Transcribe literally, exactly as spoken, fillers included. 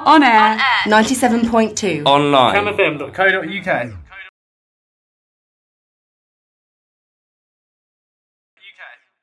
On air. ninety-seven point two. Online. cam f m dot co dot u k. U K.